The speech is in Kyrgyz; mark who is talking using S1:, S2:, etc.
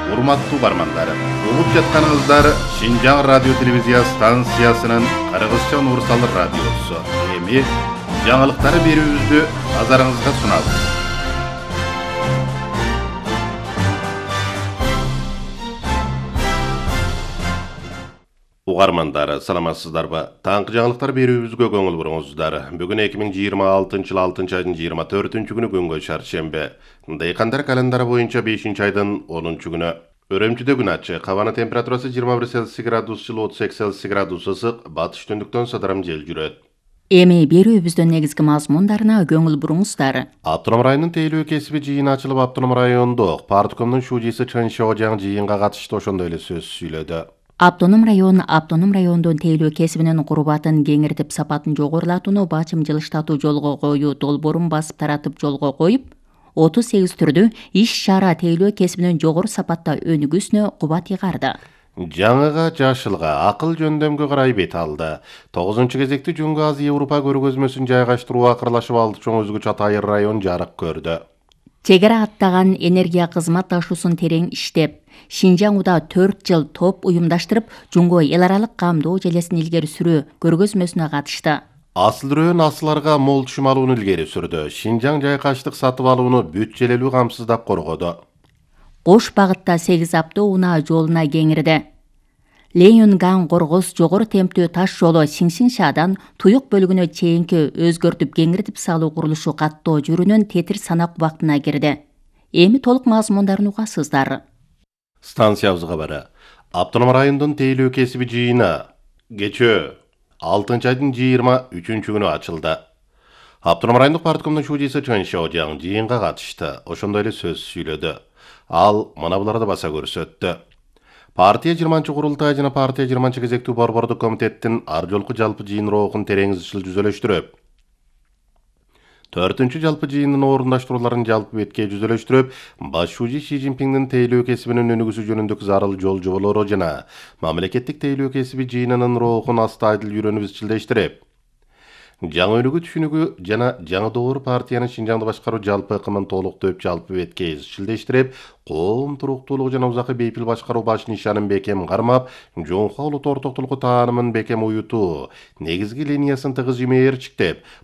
S1: Урматтуу бармандар, угуп жатканыңыздар Шинжаң радио телевизия станциясынын Кыргызча универсал радиосу. Эми жаңылыктары берүүбүздү назарыңызга сунабыз. Угармандар, саламатсыздарбы? Таңкы жаңылыктар берүүбүзгө көңүл буруңуздар. Бүгүн 2026 6 айдын 24 күнү күнгө чаршембе. Дыйкандар календары боюнча 5 айдын 10 күнү. Өрөмчүдө күн ачык, абанын температурасы 21 Цельсий градус, жылуу 32 Цельсий градус ысык, батыш түндүктөн сыдырым жел жүрөт.
S2: Эми берүүбүздүн негизги мазмундарына көңүл буруңуздар.
S1: Автоном районунун тейлөө кесиби жыйыны ачылып, автоном райондук парткомдун шужийси Чыншожаң жыйынга катышты, ошондой эле сөз сүйлөдү.
S2: Автоном райондун тейлөө кесибинин курбатын кеңиртип, сапатын жогорулатууну бачым жылыштатуу жолго коюу долбоорун басып таратып жолго коюп, 38 түрдүү иш-чара тейлөө кесибинин жогору сапатта өнүгүүсүнө кубат ыйгарды.
S1: Жаңыга жашылга акыл жөндөмгө карай бет алды. 9 кезекти Жөнгө Азия Европа көргөзмөсүн жайгаштыруу акырлашып алды. Чоң өзгөчө Атайыр район жарык көрдү.
S2: Чегара аттаган энергия кызматташуусун терең иштеп, Шинжаң уда 4 жыл топ уюмдаштырып, Жөнгө эл аралык камдоо желесин илгери сүрүү көргөзмөсүнө катышты.
S1: Асыл рөөн асыларга мол түшүм алууну илгери сүрдү. Шинжаң жайкаштык сатып алууну бүт-желелүү камсыздап коргоду.
S2: Кош багытта 8 аптоо унаа жолуна кеңирди. Ленин-Ган Коргоз жогору темптүү таш жолу Сиңсиңшадан туюк бөлүгүнө чейинки өзгөртүп кеңиртип салуу курулушу каттоо жүрүнүн тетир санак убактына кирди. Эми толук мазмундарын угасыздар.
S1: Станциябызга бара. Автоном райондун тейлөө кесиби жыйыны кечээ 6 айдын 23 күнү ачылды. Автоном райондук парткомдун шужийси Чыншожаң жыйынга катышты, ошондой эле сөз сүйлөдү. Ал мына буларды баса көрсөттү. Партия 20 курултай жана партия 20 кезектүү борбордук комитеттин ар жолку жалпы жыйын роохун терең изчил жүзөлөштүрөп, 4 жалпы жыйындын орундаштырууларын жалпы бетке жүзөлөштүрөп, баш шужий Си Цзиньпиңдин тейлөө кесибинин өнүгүүсү жөнүндөгү зарыл жол жоболору жана мамлекеттик тейлөө кесиби жыйынынын роохун астайдыл үйрөнүп изчилдештирип, жаңы өнүгүү түшүнүгү жана жаңы доор партиянын Шинжаңды башкаруу жалпы ыкымын толуктоп жалпы бетке изчилдештирип, коом туруктуулугу жана узакы бейпил башкаруу баш нишанын бекем кармап, жоңко улут ортоктулугу таанымын бекем уютуу, негизги линиясын тыгыз жимээрчиктеп,